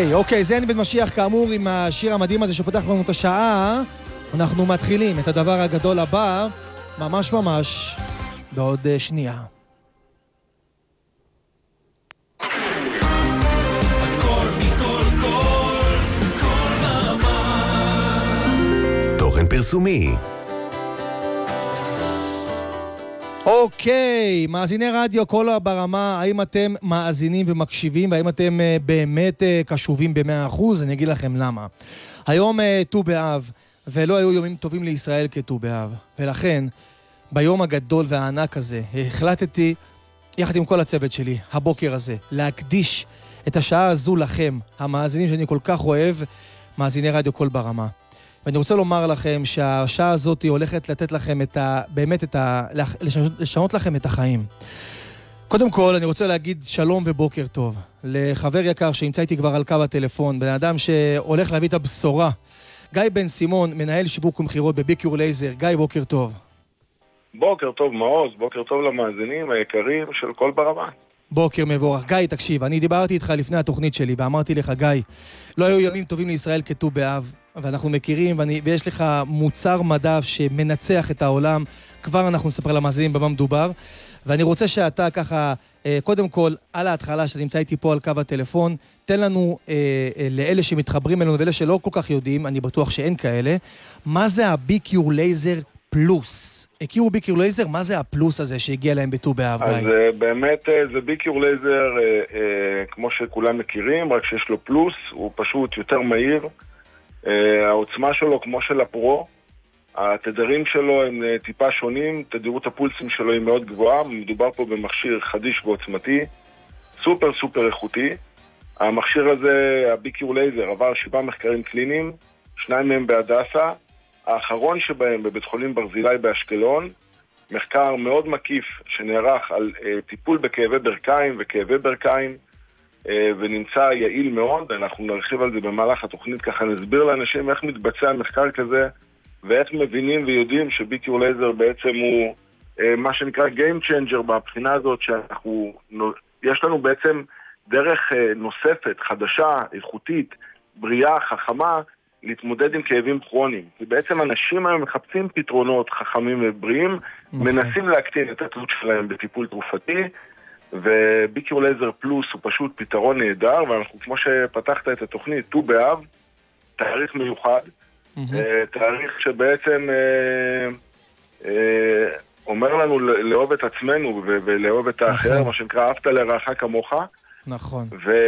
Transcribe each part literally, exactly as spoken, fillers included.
אוקיי, אוקיי, זה אני בן משיח כאמור עם השיר המדהים הזה שפותח לנו את השעה. אנחנו מתחילים את הדבר הגדול הבא, ממש ממש, בעוד שנייה. תוכן פרסומי. אוקיי, מאזיני רדיו כל ברמה, האם אתם מאזינים ומקשיבים, והאם אתם uh, באמת uh, קשובים ב-מאה אחוז? אני אגיד לכם למה. היום uh, ט"ו באב, ולא היו יומים טובים לישראל כט"ו באב, ולכן ביום הגדול והענק הזה החלטתי, יחד עם כל הצוות שלי, הבוקר הזה, להקדיש את השעה הזו לכם, המאזינים שאני כל כך אוהב, מאזיני רדיו כל ברמה. ואני רוצה לומר לכם שהשעה הזאת הולכת לתת לכם את ה... באמת את ה... לשנות לכם את החיים. קודם כל, אני רוצה להגיד שלום ובוקר טוב לחבר יקר שנמצא איתי כבר על קו הטלפון, בן אדם שהולך להביא את הבשורה. גיא בן סימון, מנהל שיווק ומכירות בביקיור לייזר. גיא, בוקר טוב. בוקר טוב מעוז, בוקר טוב למאזינים היקרים של כל ברמה. בוקר מבורך. גיא, תקשיב, אני דיברתי איתך לפני התוכנית שלי ואמרתי לך, גיא, לא היו ימים טובים לישראל כט"ו באב, ואנחנו מכירים, ואני, ויש לך מוצר מדף שמנצח את העולם. כבר אנחנו נספר למאזינים במה מדובר, ואני רוצה שאתה ככה, קודם כל, על ההתחלה שאתה נמצא איתי פה על קו הטלפון, תן לנו, לאלה שמתחברים אלינו ואלה שלא כל כך יודעים, אני בטוח שאין כאלה, מה זה הביקיור לייזר פלוס? הכירו ביקיור לייזר, מה זה הפלוס הזה שהגיע להם בט"ו באב, גיא? אז באמת זה ביקיור לייזר, כמו שכולם מכירים, רק שיש לו פלוס, הוא פשוט יותר מהיר, העוצמה שלו כמו של הפרו, התדרים שלו הם טיפה שונים, תדירות הפולסים שלו היא מאוד גבוהה, מדובר פה במכשיר חדיש ועוצמתי, סופר סופר איכותי. המכשיר הזה, הביקיור לייזר, עבר שבעה מחקרים קליניים, שניים מהם בהדסה, האחרון שבהם בבית חולים ברזילי באשקלון, מחקר מאוד מקיף שנערך על uh, טיפול בכאבי ברכיים וכאבי ברכיים, uh, ונמצא יעיל מאוד, אנחנו נרחיב על זה במהלך התוכנית, ככה נסביר לאנשים איך מתבצע מחקר כזה, ואיך מבינים ויודעים שביקיור לייזר בעצם הוא uh, מה שנקרא Game Changer בבחינה הזאת, שאנחנו, יש לנו בעצם דרך uh, נוספת, חדשה, איכותית, בריאה, חכמה, להתמודד עם כאבים כרוניים. כי בעצם אנשים היום מחפשים פתרונות חכמים ובריאים, מנסים להקטין את התלות שלהם בטיפול תרופתי, וביקיור לייזר פלוס הוא פשוט פתרון נהדר, ואנחנו כמו שפתחת את התוכנית, ט"ו באב, תאריך מיוחד, תאריך שבעצם אומר לנו לאהוב את עצמנו ולאהוב את האחר, מה שנקרא, אהבת לרעך כמוך. נכון.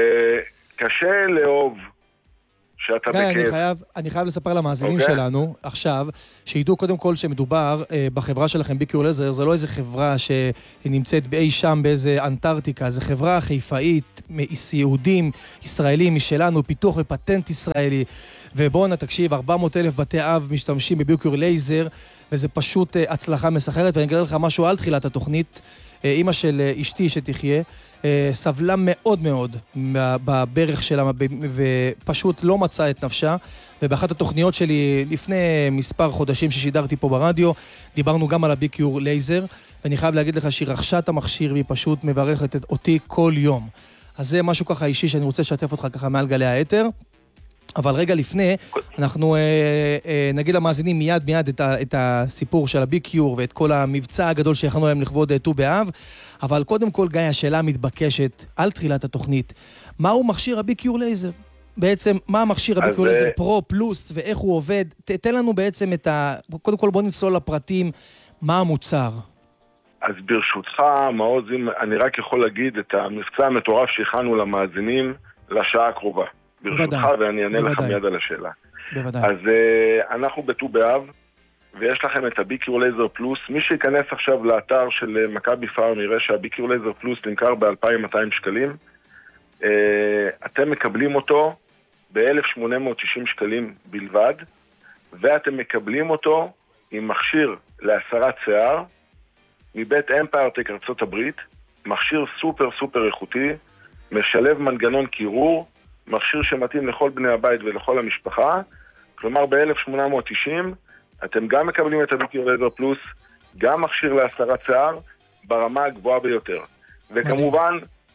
וקשה לאהוב גיא, אני חייב, אני חייב לספר למאזינים okay. שלנו עכשיו, שידעו קודם כל שמדובר אה, בחברה שלכם ביקיור לייזר, זה לא איזה חברה שנמצאת באי שם באיזה אנטארקטיקה, זה חברה חיפאית, יהודים, ישראלים משלנו, פיתוח ופטנט ישראלי, ובואו תקשיב, ארבע מאות אלף בתי אב משתמשים בביקיור לייזר, וזה פשוט אה, הצלחה מסחררת, ואני אגלה לך משהו על תחילת התוכנית, אה, אמא של אה, אשתי שתחיה, סבלה מאוד מאוד בברך שלה ופשוט לא מצאה את נפשה, ובאחת התוכניות שלי לפני מספר חודשים ששידרתי פה ברדיו דיברנו גם על הביקיור לייזר, ואני חייב להגיד לך שהיא רכשה את המכשיר והיא פשוט מברכת אותי כל יום. אז זה משהו ככה אישי שאני רוצה לשתף אותך ככה מעל גלי האתר. אבל רגע לפני, אנחנו אה, אה, נגיד למאזינים מיד מיד את, ה, את הסיפור של הביקיור ואת כל המבצע הגדול שהכנו להם לכבוד ט"ו באב, אבל קודם כל גיא, השאלה המתבקשת על תחילת התוכנית, מהו מכשיר הביקיור לייזר? בעצם, מה המכשיר הביקיור לייזר פרו פלוס ואיך הוא עובד? תתן לנו בעצם את ה... קודם כל בוא נצלול לפרטים, מה המוצר? אז ברשותך, מעוז, אני רק יכול להגיד את המבצע המטורף שהכנו למאזינים לשעה הקרובה. ברשותך, ואני אענה לך מיד על השאלה. בוודאי. אז uh, אנחנו בט"ו באב, ויש לכם את הביקיור לייזר פלוס. מי שיכנס עכשיו לאתר של מכבי פארם יראה שהביקיור לייזר פלוס נמכר ב-אלפיים ומאתיים שקלים. Uh, אתם מקבלים אותו ב-אלף שמונה מאות ושישים שקלים בלבד, ואתם מקבלים אותו עם מכשיר להסרת שיער, מבית אמפייר-טק ארצות הברית, מכשיר סופר סופר איכותי, משלב מנגנון קירור, מכשיר שמתאים לכל בני הבית ולכל המשפחה, כלומר ב-אלף שמונה מאות תשעים אתם גם מקבלים את הביקיור לייזר פלוס, גם מכשיר להסרת שיער ברמה הגבוהה ביותר. וכמובן,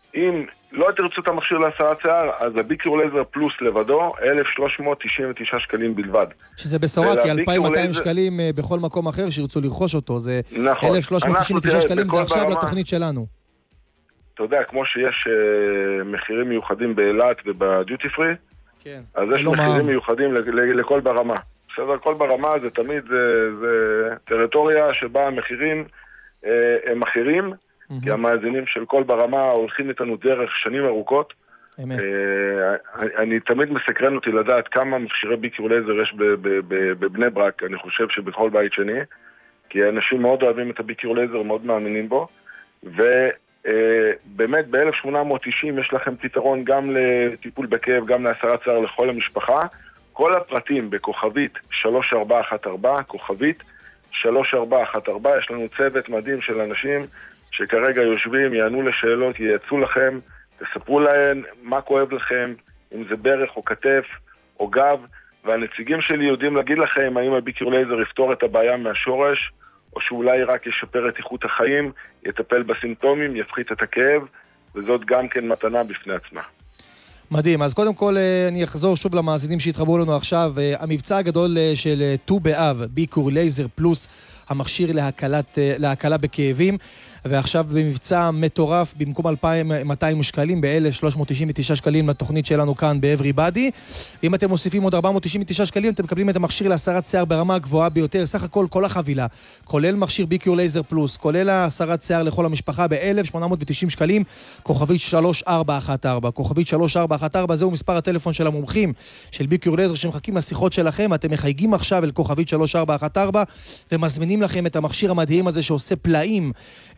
אם לא תרצו את המכשיר להסרת שיער, אז הביקיור לייזר פלוס לבדו, אלף שלוש מאות תשעים ותשע שקלים בלבד. שזה בשורה, כי אלפיים ומאתיים שקלים בכל מקום אחר שירצו לרכוש אותו, זה נכון. אלף שלוש מאות תשעים ותשע שקלים, זה עכשיו ברמה... לתוכנית שלנו. אתה יודע, כמו שיש uh, מחירים מיוחדים באילת ובדיוטי פרי, כן. אז יש מחירים מה... מיוחדים לכל ברמה. בסדר, כל ברמה זה תמיד, זה, זה טריטוריה שבה המחירים uh, הם אחרים, mm-hmm. כי המאזינים של כל ברמה הולכים איתנו דרך שנים ארוכות. אמת. Uh, אני תמיד מסקרן אותי לדעת כמה מכשירי ביקיור לייזר יש בבני ברק, אני חושב שבכל בית שני, כי אנשים מאוד אוהבים את הביקיור לייזר, מאוד מאמינים בו, ו... Uh, באמת ב-אלף שמונה מאות תשעים יש לכם פתרון גם לטיפול בכאב, גם להסרת שיער לכל המשפחה. כל הפרטים בכוכבית שלוש ארבע אחת ארבע, כוכבית שלוש ארבע אחת ארבע, יש לנו צוות מדהים של אנשים שכרגע יושבים, יענו לשאלות, ייעצו לכם, תספרו להם מה כואב לכם, אם זה ברך או כתף או גב, והנציגים שלי יודעים להגיד לכם האם הביקיור לייזר יפתור את הבעיה מהשורש, או שאולי רק ישפר את איכות החיים, יטפל בסימפטומים, יפחית את הכאב, וזאת גם כן מתנה בפני עצמה. מדהים, אז קודם כל אני אחזור שוב למאזינים שהתחברו לנו עכשיו. המבצע הגדול של ט"ו באב, ביקיור לייזר פלוס, המכשיר להקלת, להקלה בכאבים, ועכשיו במבצע מטורף, במקום אלפיים ומאתיים שקלים, ב-אלף שלוש מאות תשעים ותשע שקלים לתוכנית שלנו כאן ב-Everybody. ואם אתם מוסיפים עוד ארבע מאות תשעים ותשע שקלים, אתם מקבלים את המכשיר להסרת שיער ברמה הגבוהה ביותר. סך הכל, כל החבילה, כולל מכשיר ביקיור לייזר פלוס, כולל הסרת שיער לכל המשפחה, ב-אלף שמונה מאות תשעים שקלים, כוכבית שלוש ארבע אחת ארבע. כוכבית שלוש ארבע אחת ארבע, זהו מספר הטלפון של המומחים של ביקיור לייזר שמחכים לשיחות שלכם. אתם מחייגים עכשיו אל כוכבית שלוש ארבע אחת ארבע ומזמינים לכם את המכשיר המדהים הזה שעושה פלאים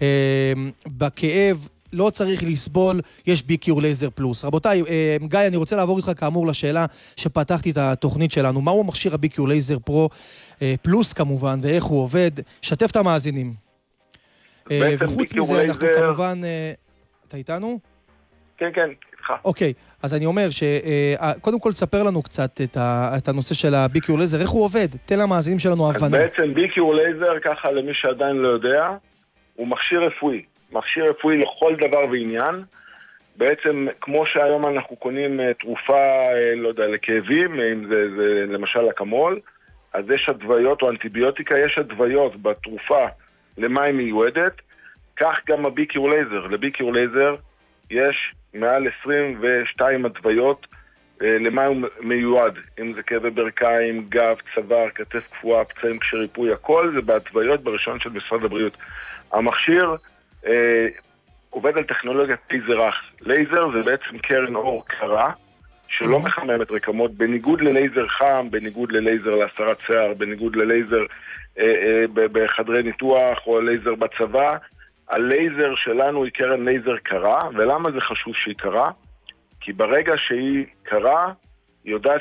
בכאב. לא צריך לסבול, יש ביקיור לייזר פלוס. רבותיי, גיא, אני רוצה לעבור איתך כאמור לשאלה שפתחתי את התוכנית שלנו. מהו המכשיר הביקיור לייזר פרו פלוס כמובן, ואיך הוא עובד? שתף את המאזינים. וחוץ מזה, אנחנו כמובן... אתה איתנו? כן, כן, איתך. אוקיי, אז אני אומר שקודם כל תספר לנו קצת את הנושא של הביקיור לייזר, איך הוא עובד? תן למאזינים שלנו הבנה. אז בעצם ביקיור לייזר, ככה למי שעדיין לא יודע, הוא מכשיר רפואי. מכשיר רפואי לכל דבר ועניין. בעצם, כמו שהיום אנחנו קונים תרופה, לא יודע, לכאבים, אם זה, זה למשל אקמול, אז יש הדוויות או אנטיביוטיקה, יש הדוויות בתרופה למה היא מיועדת, כך גם הביקיור לייזר. לביקיור לייזר יש מעל עשרים ושתיים הדוויות למה הוא מיועד, אם זה כאבי ברכיים, גב, צוואר, כתף קפואה, פצעים כשריפוי, הכל זה בהדוויות בראשון של משרד הבריאות. המכשיר אה, עובד על טכנולוגיית לייזר אח. לייזר זה בעצם קרן אור קרה, שלא מחממת רקמות, בניגוד ללייזר חם, בניגוד ללייזר להסרת שיער, בניגוד ללייזר אה, אה, בחדרי ניתוח או לייזר בצבא. הלייזר שלנו היא קרן לייזר קרה, ולמה זה חשוב שהיא קרה? כי ברגע שהיא קרה, היא יודעת